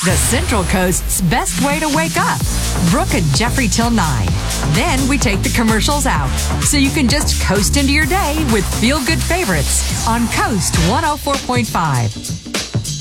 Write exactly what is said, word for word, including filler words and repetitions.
the Central Coast's best way to wake up. Brooke and Jeffrey till nine. Then we take the commercials out, so you can just coast into your day with feel-good favorites on Coast one oh four point five.